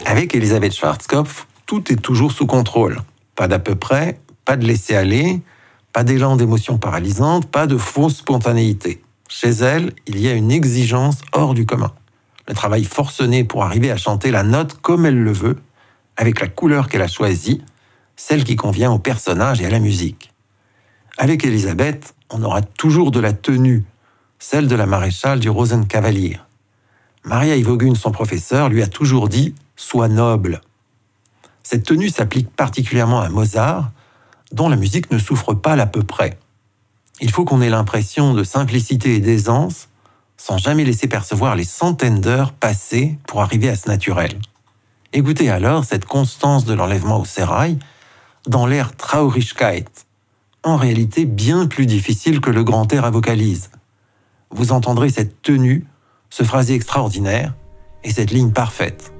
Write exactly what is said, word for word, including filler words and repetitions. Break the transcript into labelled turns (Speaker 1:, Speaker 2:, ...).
Speaker 1: Avec Elisabeth Schwarzkopf, tout est toujours sous contrôle. Pas d'à peu près, pas de laisser-aller, pas d'élan d'émotion paralysante, pas de fausse spontanéité. Chez elle, il y a une exigence hors du commun. Le travail forcené pour arriver à chanter la note comme elle le veut, avec la couleur qu'elle a choisie, celle qui convient au personnage et à la musique. Avec Elisabeth, on aura toujours de la tenue, celle de la maréchale du Rosenkavalier. Maria Iwogün, son professeur, lui a toujours dit « sois noble ». Cette tenue s'applique particulièrement à Mozart, dont la musique ne souffre pas l'à peu près. Il faut qu'on ait l'impression de simplicité et d'aisance, sans jamais laisser percevoir les centaines d'heures passées pour arriver à ce naturel. Écoutez alors cette constance de l'enlèvement au sérail dans l'air Traurigkeit, en réalité bien plus difficile que le grand air à vocalise. Vous entendrez cette tenue, ce phrasé extraordinaire et cette ligne parfaite.